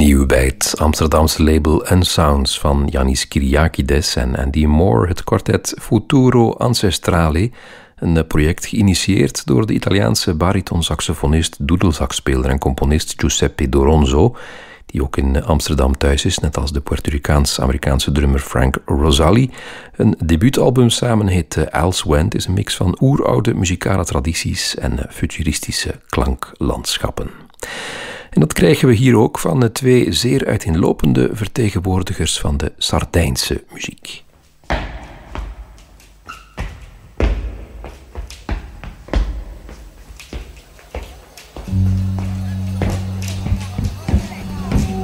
Nieuw bij het Amsterdamse label Unsounds van Yannis Kyriakides en Andy Moore, het kwartet Futuro Ancestrale, een project geïnitieerd door de Italiaanse baritonsaxofonist, doedelzakspeler en componist Giuseppe Doronzo, die ook in Amsterdam thuis is, net als de Puerto Ricaans-Amerikaanse drummer Frank Rosalli. Een debuutalbum samen heet Elsewhere. Het is een mix van oeroude muzikale tradities en futuristische klanklandschappen. En dat krijgen we hier ook van twee zeer uiteenlopende vertegenwoordigers van de Sardijnse muziek.